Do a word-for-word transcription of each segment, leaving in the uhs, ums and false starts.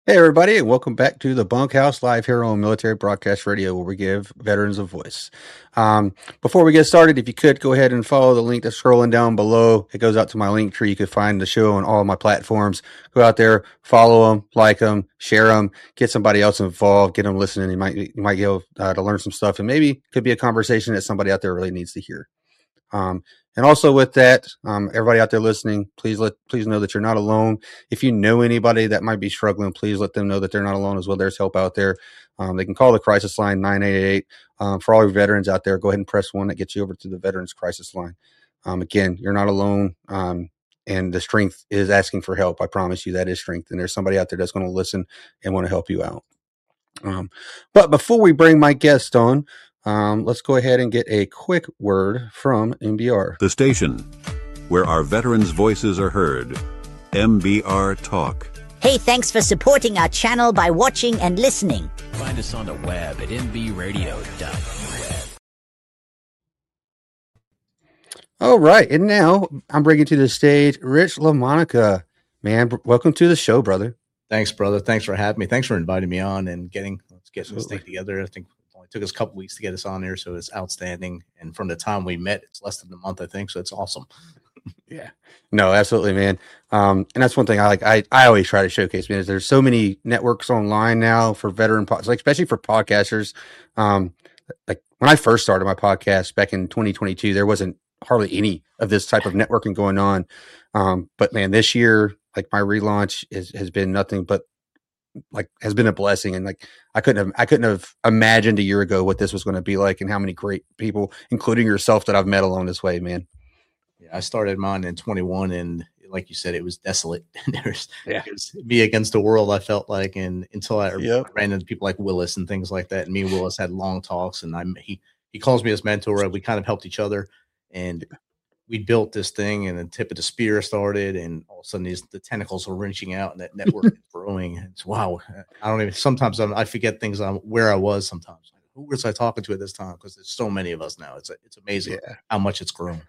Hey, everybody, and welcome back to the Bunkhouse live here on Military Broadcast Radio, where we give veterans a voice. Um, before we get started, if you could go ahead and follow the link that's scrolling down below. It goes out to my link tree. You can find the show on all of my platforms. Go out there, follow them, like them, share them, get somebody else involved, get them listening. You might you might be able uh, to learn some stuff, and maybe could be a conversation that somebody out there really needs to hear. Um, and also with that, um, everybody out there listening, please let, please know that you're not alone. If you know anybody that might be struggling, please let them know that they're not alone as well. There's help out there. Um, they can call the crisis line nine eight eight. Um, for all your veterans out there, go ahead and press one. That gets you over to the veterans crisis line. Um, again, you're not alone. Um, and the strength is asking for help. I promise you that is strength. And there's somebody out there that's going to listen and want to help you out. Um, but before we bring my guest on, Um, let's go ahead and get a quick word from M B R. The station where our veterans' voices are heard. M B R Talk. Hey, thanks for supporting our channel by watching and listening. Find us on the web at m b radio dot net. All right, and now I'm bringing to the stage Rich LaMonica. Man, welcome to the show, brother. Thanks, brother. Thanks for having me. Thanks for inviting me on and getting let's get Absolutely. this thing together. I think it only took us a couple weeks to get us on here, so it's outstanding. And from the time we met, it's less than a month, I think. So it's awesome. Yeah, no, absolutely, man. Um, and that's one thing I like. I, I always try to showcase, man. Is there's so many networks online now for veteran pods, like especially for podcasters. Um, like when I first started my podcast back in twenty twenty-two, there wasn't hardly any of this type of networking going on. Um, but man, this year, like my relaunch is, has been nothing but like has been a blessing. And like, I couldn't have, I couldn't have imagined a year ago what this was going to be like and how many great people, including yourself, that I've met along this way, man. Yeah, I started mine in twenty-one, and like you said, it was desolate. There's Yeah. it was me against the world, I felt like, and until I Yep. ran into people like Willis and things like that. And me and Willis had long talks, and I'm he he calls me his mentor. We kind of helped each other, and we built this thing, and the tip of the spear started, and all of a sudden these the tentacles are reaching out, and that network is growing. It's wow. I don't even sometimes I'm, I forget things on where I was. Sometimes who was I talking to at this time? Because there's so many of us now. It's it's amazing Yeah. how much it's grown.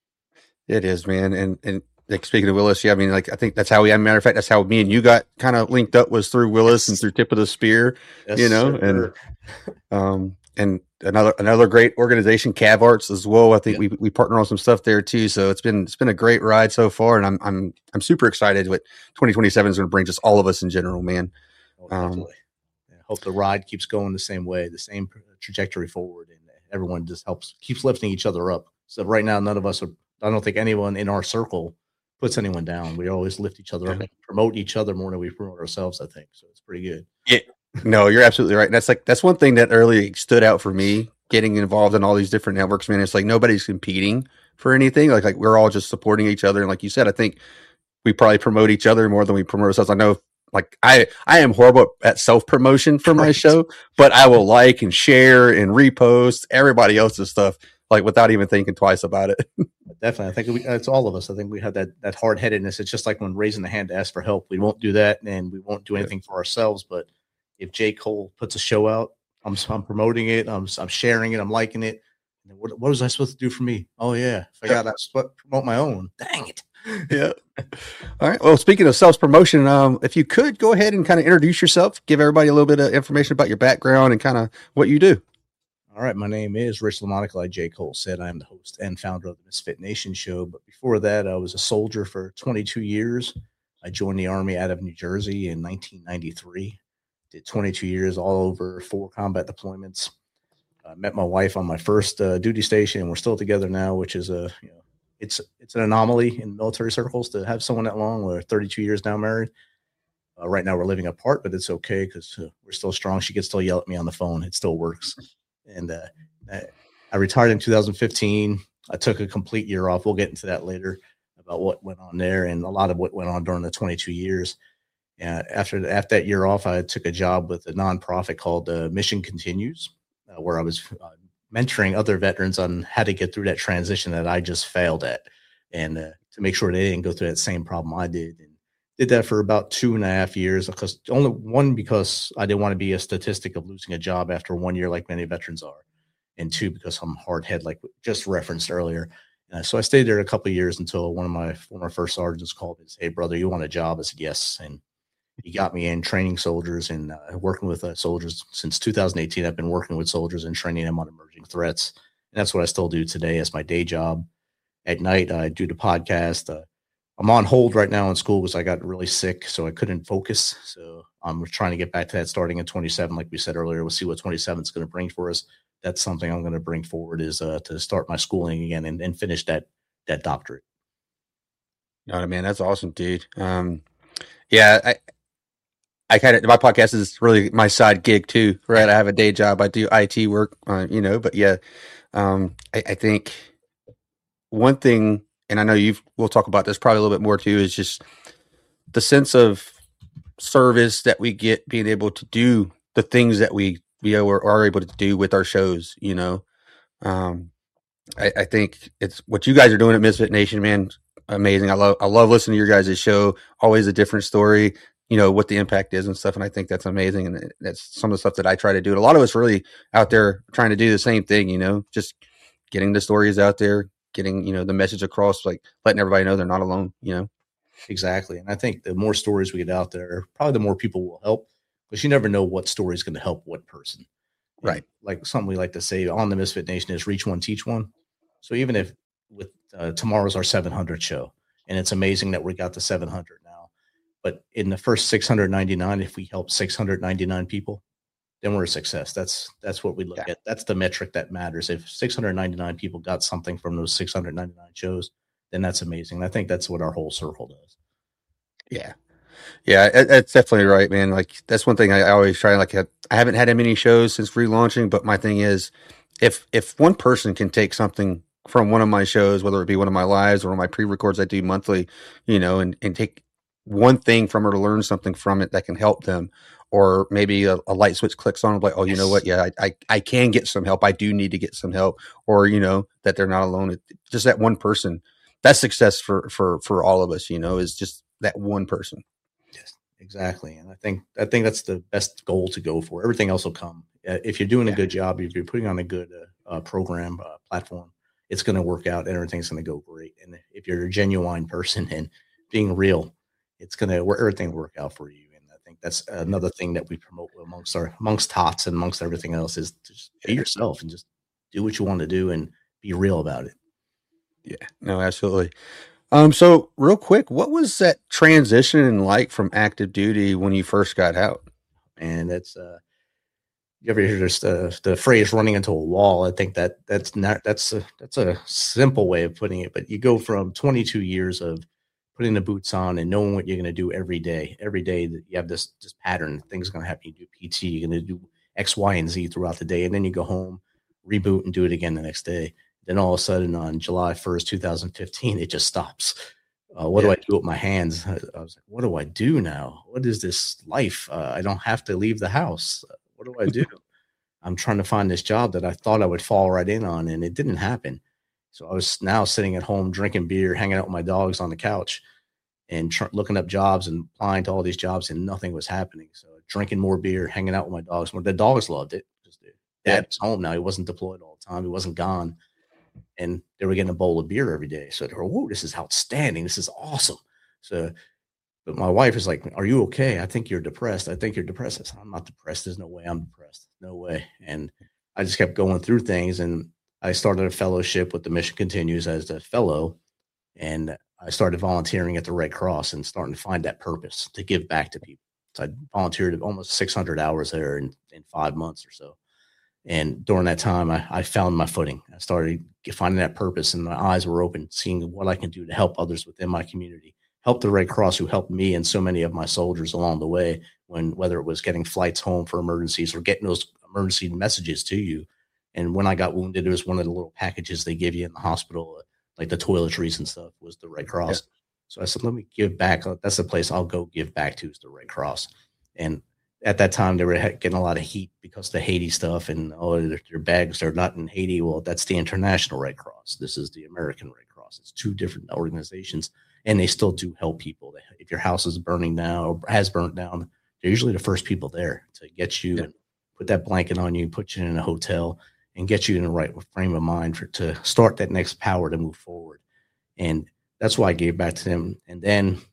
It is, man. And, and like speaking of Willis, yeah, I mean, like, I think that's how we, as a matter of fact, that's how me and you got kind of linked up, was through Willis and through Tip of the Spear, Yes, you know, sir. and, um, and another, another great organization, Cav Arts as well. I think Yeah. we, we partner on some stuff there too. So it's been, it's been a great ride so far. And I'm, I'm, I'm super excited what twenty twenty-seven is going to bring just all of us in general, man. Oh, Um, definitely. Yeah, hope the ride keeps going the same way, the same trajectory forward, and everyone just helps keeps lifting each other up. So right now, none of us are. I don't think anyone in our circle puts anyone down. We always lift each other up and promote each other more than we promote ourselves, I think. So it's pretty good. Yeah, no, you're absolutely right. And that's like, that's one thing that really stood out for me getting involved in all these different networks, man. It's like nobody's competing for anything. Like, like we're all just supporting each other. And like you said, I think we probably promote each other more than we promote ourselves. I know, like I, I am horrible at self promotion for my Right. show, but I will like and share and repost everybody else's stuff, like without even thinking twice about it. Definitely. I think we, it's all of us. I think we have that, that hard headedness. It's just like when raising the hand to ask for help. We won't do that, and we won't do anything for ourselves. But if J. Cole puts a show out, I'm, I'm promoting it. I'm, I'm sharing it. I'm liking it. And what, what was I supposed to do for me? Oh, yeah. I forgot I was supposed to promote my own. Dang it. Yeah. All right. Well, speaking of self promotion, um, if you could go ahead and kind of introduce yourself, give everybody a little bit of information about your background and kind of what you do. All right, my name is Rich LaMonica. Like J. Cole said, I am the host and founder of the Misfit Nation show. But before that, I was a soldier for twenty-two years. I joined the Army out of New Jersey in nineteen ninety-three. Did twenty-two years, all over four combat deployments. I met my wife on my first uh, duty station, and we're still together now, which is a you know, it's it's an anomaly in military circles to have someone that long. We're thirty-two years now married. Uh, right now, we're living apart, but it's okay because uh, we're still strong. She can still yell at me on the phone. It still works. And uh, I, I retired in two thousand fifteen. I took a complete year off. We'll get into that later about what went on there and a lot of what went on during the twenty-two years. Uh, after, after that year off, I took a job with a nonprofit called uh, Mission Continues, uh, where I was uh, mentoring other veterans on how to get through that transition that I just failed at, and uh, to make sure they didn't go through that same problem I did. And did that for about two and a half years, because only one, because I didn't want to be a statistic of losing a job after one year, like many veterans are. And two, because I'm hard head, like just referenced earlier. Uh, so I stayed there a couple of years until one of my former first sergeants called me and said, "Hey, brother, you want a job?" I said, "Yes." And he got me in training soldiers and uh, working with uh, soldiers since two thousand eighteen. I've been working with soldiers and training them on emerging threats. And that's what I still do today as my day job. At night, I do the podcast. Uh, I'm on hold right now in school because I got really sick, so I couldn't focus. So I'm trying to get back to that starting in twenty-seven. Like we said earlier, we'll see what twenty-seven is going to bring for us. That's something I'm going to bring forward is uh, to start my schooling again and, and finish that that doctorate. No, man, that's awesome, dude. Um, yeah, I, I kind of, my podcast is really my side gig too, right? I have a day job. I do I T work, uh, you know, but yeah, um, I, I think one thing, and I know you've, we'll talk about this probably a little bit more too, is just the sense of service that we get being able to do the things that we, we are, are able to do with our shows, you know. Um, I, I think it's what you guys are doing at Misfit Nation, man. Amazing. I love, I love listening to your guys' show. Always a different story, you know, what the impact is and stuff. And I think that's amazing. And that's some of the stuff that I try to do. And a lot of us really out there trying to do the same thing, you know, just getting the stories out there, getting, you know, the message across, like letting everybody know they're not alone, you know? Exactly. And I think the more stories we get out there, probably the more people will help, because you never know what story is going to help what person. And right. Like something we like to say on the Misfit Nation is reach one, teach one. So even if with uh, tomorrow's our seven hundred show, and it's amazing that we got to seven hundred now, but in the first six hundred ninety-nine, if we help six hundred ninety-nine people, then we're a success. That's, that's what we look yeah. at. That's the metric that matters. If six hundred ninety-nine people got something from those six hundred ninety-nine shows, then that's amazing. And I think that's what our whole circle does. Yeah. Yeah, it, that's definitely right, man. Like that's one thing I, I always try. Like I haven't had many shows since relaunching, but my thing is, if if one person can take something from one of my shows, whether it be one of my lives or one of my pre-records I do monthly, you know, and, and take one thing from her to learn something from it that can help them, or maybe a, a light switch clicks on, like, oh, you know what? Yeah, I, I, I can get some help. I do need to get some help, or, you know, that they're not alone. It, just that one person, that's success for, for, for all of us, you know, is just that one person. Yes, exactly. And I think, I think that's the best goal to go for. Everything else will come. Uh, if you're doing a yeah. good job, if you're putting on a good uh, uh, program, uh, platform, it's going to work out and everything's going to go great. And if you're a genuine person and being real, it's going to work, everything will work out for you. And I think that's another thing that we promote amongst our, amongst tots and amongst everything else is to just be yourself and just do what you want to do and be real about it. Yeah, no, absolutely. Um, so real quick, what was that transition like from active duty when you first got out? And that's, uh, you ever hear this, uh, the phrase running into a wall? I think that that's not, that's a, that's a simple way of putting it, but you go from twenty-two years of putting the boots on and knowing what you're going to do every day, every day that you have this, this pattern, things are going to happen. You do P T, you're going to do X, Y, and Z throughout the day. And then you go home, reboot and do it again the next day. Then all of a sudden on July first, two thousand fifteen, it just stops. Uh, what yeah. do I do with my hands? I, I was like, what do I do now? What is this life? Uh, I don't have to leave the house. What do I do? I'm trying to find this job that I thought I would fall right in on, and it didn't happen. So I was now sitting at home, drinking beer, hanging out with my dogs on the couch and tr- looking up jobs and applying to all these jobs, and nothing was happening. So drinking more beer, hanging out with my dogs. Well, the dogs loved it. Dad was home now. He wasn't deployed all the time. He wasn't gone. And they were getting a bowl of beer every day. So they were, whoa, this is outstanding. This is awesome. So, but my wife is like, are you okay? I think you're depressed. I think you're depressed. I said, I'm not depressed. There's no way I'm depressed. No way. And I just kept going through things. And I started a fellowship with the Mission Continues as a fellow. And I started volunteering at the Red Cross and starting to find that purpose to give back to people. So I volunteered almost six hundred hours there in, in five months or so. And during that time, I, I found my footing. I started finding that purpose, and my eyes were open, seeing what I can do to help others within my community, help the Red Cross, who helped me and so many of my soldiers along the way, when whether it was getting flights home for emergencies or getting those emergency messages to you. And when I got wounded, it was one of the little packages they give you in the hospital, uh, like the toiletries and stuff, was the Red Cross. Yeah. So I said, let me give back. That's the place I'll go give back to, is the Red Cross. And at that time, they were getting a lot of heat because of the Haiti stuff, and oh, their, their bags, they're not in Haiti. Well, that's the International Red Cross. This is the American Red Cross. It's two different organizations, and they still do help people. If your house is burning down or has burnt down, they're usually the first people there to get you, yeah, and put that blanket on you, put you in a hotel, and get you in the right frame of mind for to start that next power to move forward. And that's why I gave back to them. And then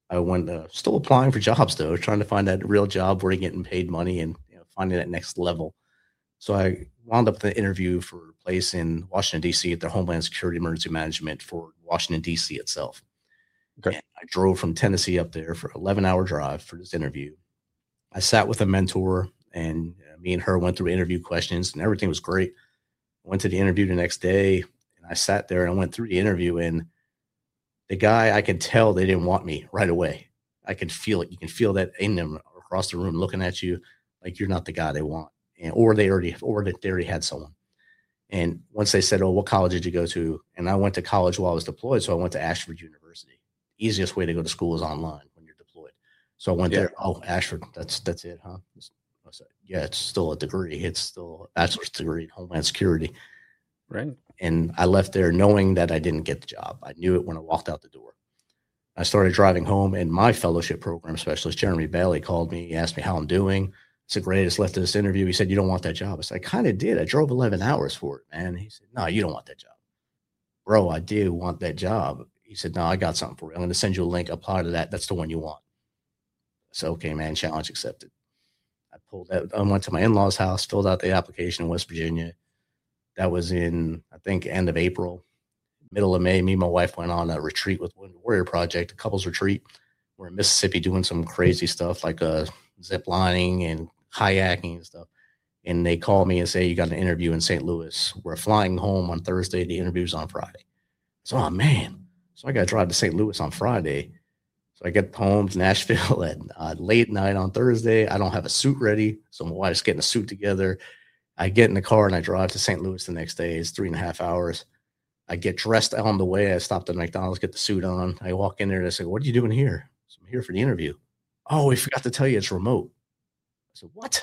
I went uh, still applying for jobs though, trying to find that real job where you're getting paid money and you know, finding that next level. So I wound up with an interview for a place in Washington, D C at their Homeland Security Emergency Management for Washington, D C itself. Okay. And I drove from Tennessee up there for an eleven hour drive for this interview. I sat with a mentor and uh, me and her went through interview questions and everything was great. I went to the interview the next day and I sat there and I went through the interview and the guy, I could tell they didn't want me right away. I could feel it. You can feel that in them across the room looking at you like you're not the guy they want. And, or they already, or they already had someone. And once they said, "Oh, what college did you go to?" And I went to college while I was deployed, so I went to Ashford University. Easiest way to go to school is online when you're deployed. So I went Yeah. there. Oh, Ashford, that's that's it, huh? I said, yeah, it's still a degree. It's still a bachelor's degree in Homeland Security. Right. And I left there knowing that I didn't get the job. I knew it when I walked out the door. I started driving home, and my fellowship program specialist, Jeremy Bailey, called me. He asked me how I'm doing. I said, great. I just left this interview. He said, you don't want that job. I said, I kind of did. I drove eleven hours for it, man. He said, no, you don't want that job. Bro, I do want that job. He said, no, I got something for you. I'm going to send you a link. Apply to that. That's the one you want. I said, okay, man, challenge accepted. I pulled that. I went to my in-laws' house, filled out the application in West Virginia. That was in, I think, end of April. Middle of May, me and my wife went on a retreat with Wounded Warrior Project, a couples retreat. We're in Mississippi doing some crazy stuff like uh, zip lining and kayaking and stuff. And they call me and say, you got an interview in Saint Louis. We're flying home on Thursday. The interview's on Friday. So, oh, man. So I got to drive to Saint Louis on Friday. So I get home to Nashville at uh, late night on Thursday. I don't have a suit ready. So my wife's getting a suit together. I get in the car and I drive to Saint Louis the next day. It's three and a half hours. I get dressed on the way. I stopped at McDonald's, get the suit on. I walk in there and I say, what are you doing here? So I'm here for the interview. Oh, we forgot to tell you it's remote. I said, what?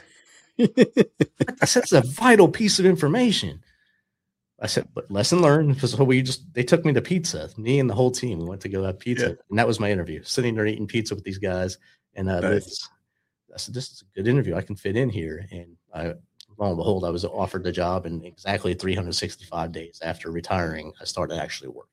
I said, it's a vital piece of information. I said, but lesson learned, because we just, they took me to pizza. Me and the whole team, we went to go have pizza. Yeah. And that was my interview, sitting there eating pizza with these guys. And uh, Nice. this, I said, this is a good interview. I can fit in here. And I, lo and behold, I was offered the job. And exactly three hundred sixty-five days after retiring, I started actually working.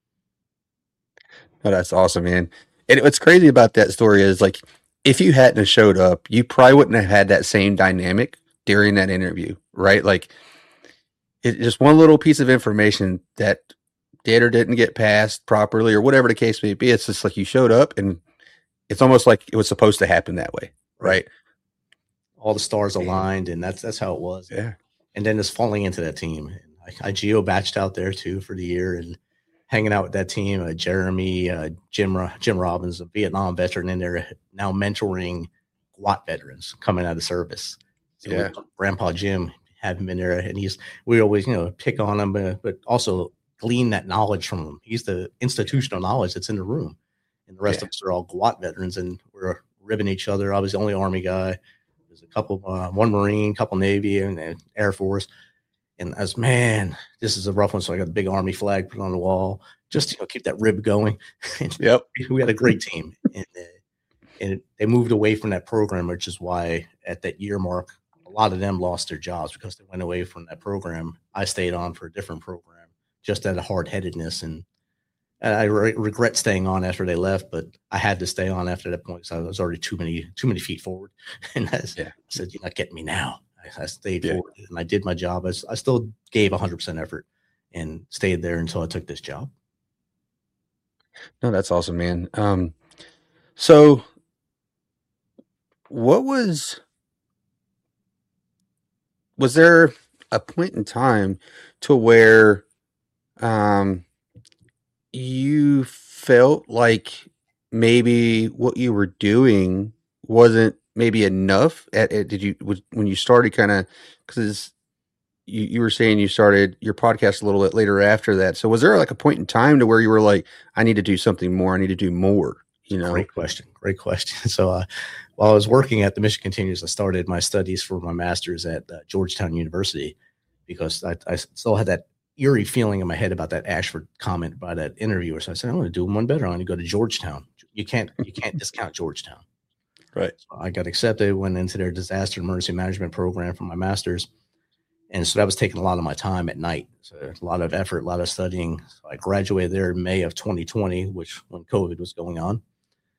Oh, that's awesome, man. And what's crazy about that story is, like, if you hadn't have showed up, you probably wouldn't have had that same dynamic during that interview, right? Like, it's just one little piece of information that did or didn't get passed properly or whatever the case may be. It's just like you showed up and it's almost like it was supposed to happen that way, right? All the stars aligned, and that's that's how it was. Yeah. And then just falling into that team. I, I geo-batched out there, too, for the year and hanging out with that team. Uh, Jeremy, uh, Jim Jim Robbins, a Vietnam veteran in there, now mentoring G W A T veterans coming out of service. So Yeah. we- Grandpa Jim had him in there, and he's we always, you know, pick on him, but, but also glean that knowledge from him. He's the institutional knowledge that's in the room. And the rest Yeah. of us are all G W A T veterans, and we're ribbing each other. I was the only Army guy. There's a couple, uh, one Marine, couple Navy, and, and Air Force. And I was, man, this is a rough one. So I got a big Army flag put on the wall, just to, you know, keep that rib going. And Yep. we had a great team. And, uh, and they moved away from that program, which is why at that year mark, a lot of them lost their jobs because they went away from that program. I stayed on for a different program, just out of hard-headedness. And, and I re- regret staying on after they left, but I had to stay on after that point because I was already too many too many feet forward. And I, Yeah. I said, you're not getting me now. I, I stayed Yeah. forward and I did my job. I, s- I still gave one hundred percent effort and stayed there until I took this job. No, that's awesome, man. Um, so what was, was there a point in time to where, um, you felt like maybe what you were doing wasn't maybe enough at, at did you, was, when you started kind of, cause you, you were saying you started your podcast a little bit later after that. So was there like a point in time to where you were like, I need to do something more. I need to do more, you know? Great question. Great question. So uh, while I was working at the Mission Continues, I started my studies for my master's at uh, Georgetown University because I, I still had that eerie feeling in my head about that Ashford comment by that interviewer. So I said, I'm going to do one better. I'm going to go to Georgetown. You can't, you can't discount Georgetown. Right. So I got accepted, went into their disaster emergency management program for my master's. And so that was taking a lot of my time at night. So a lot of effort, a lot of studying. So I graduated there in May of twenty twenty, which when COVID was going on.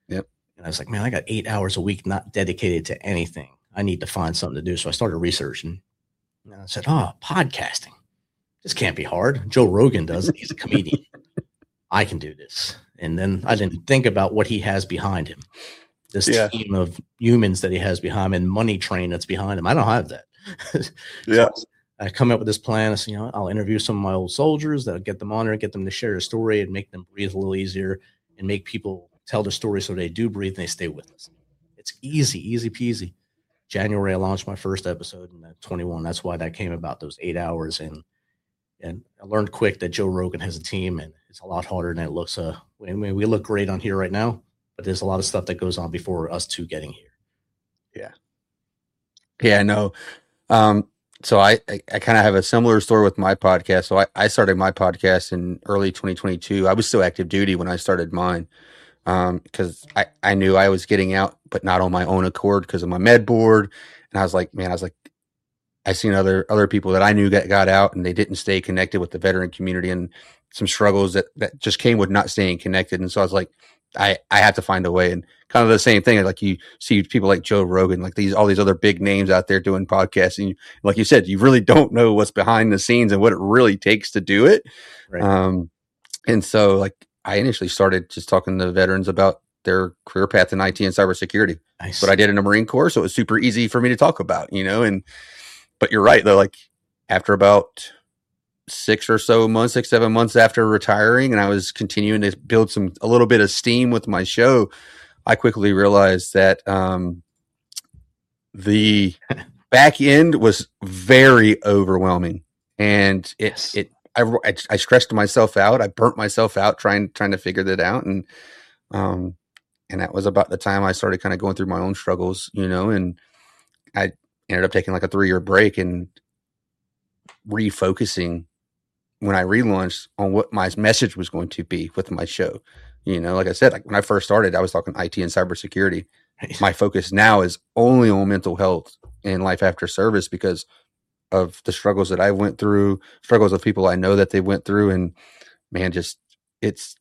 Yep. And I was like, man, I got eight hours a week not dedicated to anything. I need to find something to do. So I started researching. And I said, oh, podcasting. This can't be hard. Joe Rogan does it. He's a comedian. I can do this. And then I didn't think about what he has behind him. This yeah. team of humans that he has behind him and money train that's behind him. I don't have that. Yeah. So I come up with this plan. I said, you know, I'll interview some of my old soldiers that'll get them on there, get them to share a story and make them breathe a little easier and make people tell their story so they do breathe and they stay with us. It's easy, easy peasy. January, I launched my first episode in twenty-one. That's why that came about, those eight hours. And and I learned quick that Joe Rogan has a team, and it's a lot harder than it looks. Uh, I mean, we look great on here right now, but there's a lot of stuff that goes on before us two getting here. Yeah. Yeah, no. Um, so I, I, I kind of have a similar story with my podcast. So I, I started my podcast in early twenty twenty-two. I was still active duty when I started mine. Um, cause I, I knew I was getting out, but not on my own accord because of my med board. And I was like, man, I was like, I seen other, other people that I knew got, got out and they didn't stay connected with the veteran community and some struggles that, that just came with not staying connected. And so I was like, I, I have to find a way. And kind of the same thing. Like you see people like Joe Rogan, like these, all these other big names out there doing podcasts. And you, like you said, you really don't know what's behind the scenes and what it really takes to do it. Right. Um, and so like, I initially started just talking to veterans about their career path in I T and cybersecurity. Nice. But I did in the Marine Corps, so it was super easy for me to talk about, you know. And but you're right, though. Like after about six or so months, six seven months after retiring, and I was continuing to build some a little bit of steam with my show, I quickly realized that um, the back end was very overwhelming, and it yes. it. I, I, I stressed myself out. I burnt myself out trying trying to figure that out, and um, and that was about the time I started kind of going through my own struggles, you know. And I ended up taking like a three year break and refocusing when I relaunched on what my message was going to be with my show. You know, like I said, like when I first started, I was talking I T and cybersecurity. My focus now is only on mental health and life after service because of the struggles that I went through, struggles of people I know that they went through. And man, just it's,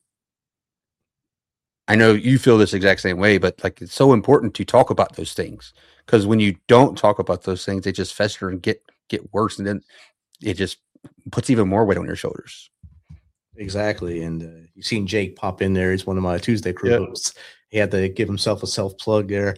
I know you feel this exact same way, but like, it's so important to talk about those things because when you don't talk about those things, they just fester and get, get worse. And then it just puts even more weight on your shoulders. Exactly. And uh, you've seen Jake pop in there. He's one of my Tuesday crew yep. hosts. He had to give himself a self plug there.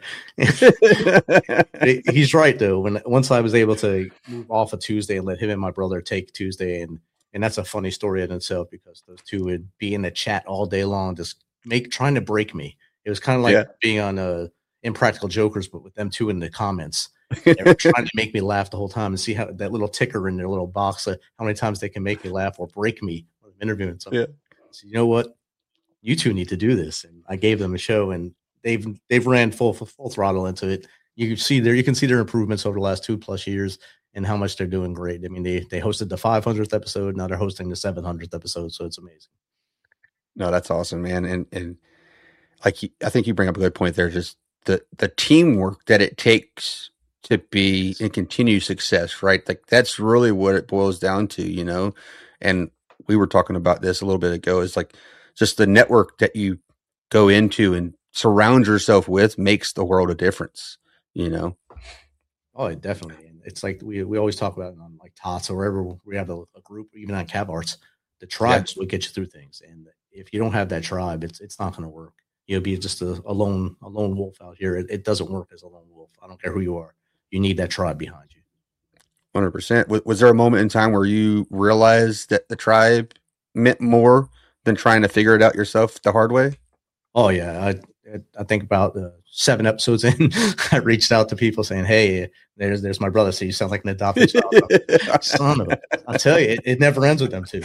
He's right though. When once I was able to move off of Tuesday and let him and my brother take Tuesday, and and that's a funny story in itself because those two would be in the chat all day long, just make trying to break me. It was kind of like yeah. being on uh, Impractical Jokers, but with them two in the comments. They were trying to make me laugh the whole time and see how that little ticker in their little box, uh, how many times they can make me laugh or break me when I'm interviewing someone. Yeah. So you know what? You two need to do this. And I gave them a show and they've, they've ran full, full throttle into it. You can see there, you can see their improvements over the last two plus years and how much they're doing great. I mean, they, they hosted the five hundredth episode. Now they're hosting the seven hundredth episode. So it's amazing. No, that's awesome, man. And, and like, I think you bring up a good point there. Just the, the teamwork that it takes to be and continue success, right? Like that's really what it boils down to, you know? And we were talking about this a little bit ago. It's like, just the network that you go into and surround yourself with makes the world a difference, you know? Oh, definitely. And it's like we, we always talk about it on like T O T S or wherever we have a, a group, even on Cav Arts, the tribes yeah. will get you through things. And if you don't have that tribe, it's it's not going to work. You'll be just a, a lone a lone wolf out here. It, it doesn't work as a lone wolf. I don't care who you are. You need that tribe behind you. one hundred percent. Was, was there a moment in time where you realized that the tribe meant more than trying to figure it out yourself the hard way? Oh yeah. I, I think about uh, seven episodes in, I reached out to people saying, hey, there's, there's my brother. So you sound like an adopted child. Son of a, I'll tell you, it, it never ends with them too.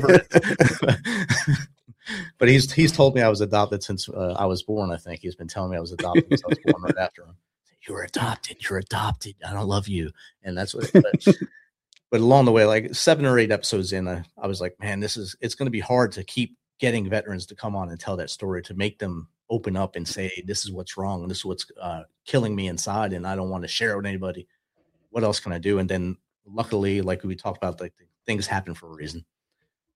But he's, he's told me I was adopted since uh, I was born. I think he's been telling me I was adopted since I was born right after him. You're adopted. You're adopted. I don't love you. And that's what, but, but along the way, like seven or eight episodes in, I, I was like, man, this is, it's going to be hard to keep getting veterans to come on and tell that story, to make them open up and say, this is what's wrong. And this is what's uh, killing me inside. And I don't want to share it with anybody. What else can I do? And then luckily, like we talked about, like things happen for a reason.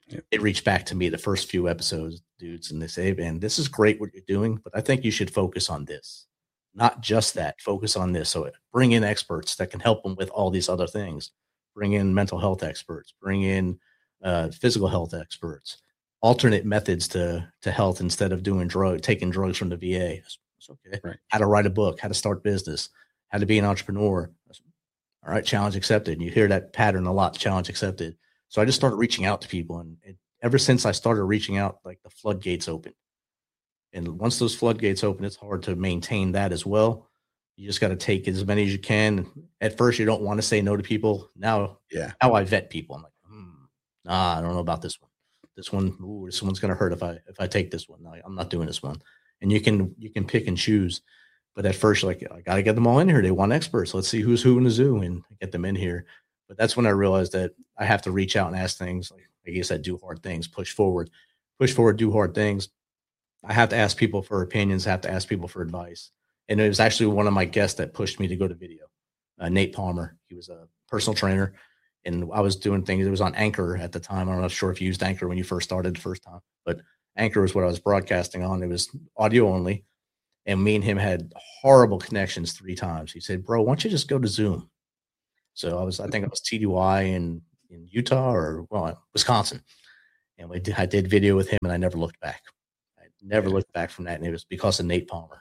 Yep. They reached back to me the first few episodes, dudes, and they say, man, this is great what you're doing, but I think you should focus on this. Not just that, focus on this. So bring in experts that can help them with all these other things. Bring in mental health experts, bring in uh, physical health experts, alternate methods to, to health instead of doing drug, taking drugs from the V A. That's, that's okay. Right. How to write a book, how to start business, how to be an entrepreneur. That's, all right. Challenge accepted. You hear that pattern a lot, challenge accepted. So I just started reaching out to people. And it, ever since I started reaching out, like the floodgates open. And once those floodgates open, it's hard to maintain that as well. You just got to take as many as you can. At first, you don't want to say no to people. Now, yeah. Now I vet people. I'm like, hmm, nah, I don't know about this one. This one, ooh, this one's gonna hurt if I if I take this one. No, I'm not doing this one. And you can you can pick and choose. But at first, you're like, I got to get them all in here. They want experts. Let's see who's who in the zoo and get them in here. But that's when I realized that I have to reach out and ask things. Like, like you said, do hard things, push forward, push forward, do hard things. I have to ask people for opinions. I have to ask people for advice. And it was actually one of my guests that pushed me to go to video. Uh, Nate Palmer. He was a personal trainer, and I was doing things. It was on Anchor at the time. I'm not sure if you used Anchor when you first started the first time, but Anchor was what I was broadcasting on. It was audio only. And me and him had horrible connections three times. He said, bro, why don't you just go to Zoom? So I was, I think I was T D Y in, in Utah or well, Wisconsin. And we did, I did video with him, and I never looked back. I never looked back from that. And it was because of Nate Palmer.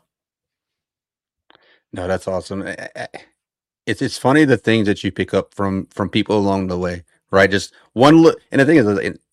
No, that's awesome. It's it's funny the things that you pick up from from people along the way, right? Just one look, and the thing is,